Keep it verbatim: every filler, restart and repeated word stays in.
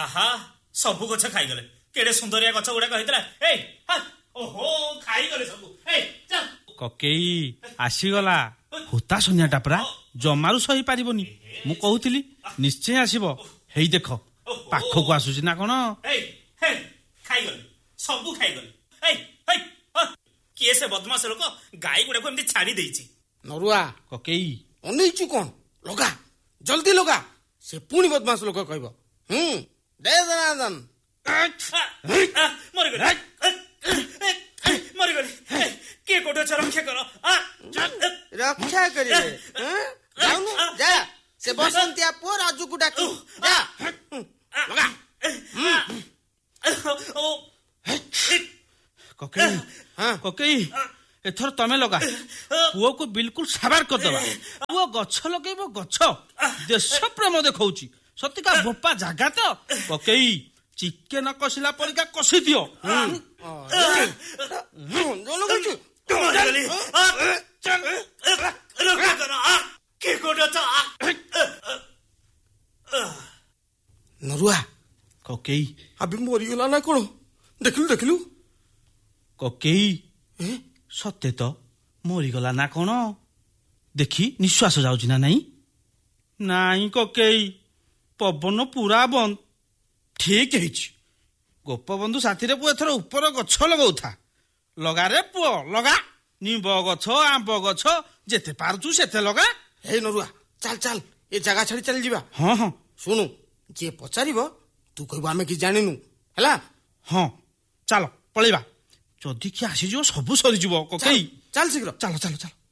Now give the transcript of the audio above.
ଆହା ସବୁ ଗଛ ଖାଇଗଲେ। କେଡେ ସୁନ୍ଦରିଆ ଗଛ ଗୁଡାକ ହେଇଥିଲା। ଏଇ ଓହୋ ଖାଇଗଲେ ସବୁ। ଏଇ ଚାଲ। କକେଇ ଆସିଗଲା। ହୋତା ସନ୍ଧ୍ୟାଟା ପରା ଜମାରୁ ସହି ପାରିବନି। ମୁଁ କହୁଥିଲି ନିଶ୍ଚୟ ଆସିବ। ହେଇ ଦେଖ ପାଖକୁ ଆସୁଛି ନା କଣ। ଖାଇଗଲେ ସବୁ ଖାଇଗଲେ। କିଏ ସେ ବଦମାସ ଲୋକ ଗାଈ ଗୁଡାକୁ ଏମିତି ଛାଡି ଦେଇଛି। ନରୁଆ କକେଇ ଅନେଇଛୁ କଣ? ଲଗା ଜଲ୍ଦି ଲଗା। ସେ ପୁଣି ବଦମାସ ଲୋକ କହିବ। ହୁଁ ଦେ ଦନାଦନ। ମରିଗଲି ମରିଗଲି। କିଏ କୋଉଠି ଅଛ? ରକ୍ଷା କର। ରକ୍ଷା କରିବେ? ଯାଉନୁ ଯା। ସେ ବସନ୍ତିଆ ପୁଅ ରାଜୁକୁ ଡାକି ଯା। ଲଗା। କକେଇ କକେଇ ଏଥର ତମେ ଲଗା। ପୁଅକୁ ବିଲକୁଲ ସାବାର କରିଦବା। ପୁଅ ଗଛ ଲଗେଇବ ଗଛ। ଦେଶ ପ୍ରେମ ଦେଖଉଛି। ସତିକା ବୋପା ଜାଗା ତ। କକେଇ ଚିକେନ କଷିଲା ପରିକା କଷି ଦିଅ। ନରୁଆ କକେଇ ଆବେ ମରିଗଲା ନା କଣ? ଦେଖିଲୁ ଦେଖିଲୁ। କକେଇ ସତେ ତ ମରିଗଲା ନା କଣ? ଦେଖି ନିଶ୍ୱାସ ଯାଉଛି ନା ନାଇଁ? ନାଇଁ କକେଇ ପବନ ପୁରା ବନ୍ଦ। ଠିକ ହେଇଛି। ଗୋପବନ୍ଧୁ ସାଥିରେ ପୁଅ ଏଥର ଉପର ଗଛ ଲଗଉଥା। ଲଗାରେ ପୁଅ ଲଗା। ନିମ୍ବ ଗଛ ଆମ୍ବ ଗଛ ଯେତେ ପାରୁଛୁ ସେତେ ଲଗା। ହେଇ ନରୁଆ ଚାଲ ଚାଲ ଏ ଜାଗା ଛାଡି ଚାଲି ଯିବା। ହଁ ହଁ ଶୁଣୁ ଯିଏ ପଚାରିବ ତୁ କହିବୁ ଆମେ କିଛି ଜାଣିନୁ ହେଲା। ହଁ ଚାଲ ପଳେଇବା। ଯଦି କିଏ ଆସିଯିବ ସବୁ ସରିଯିବ। କକେଇ ଚାଲ ଶୀଘ୍ର। ଚାଲ ଚାଲ ଚାଲ।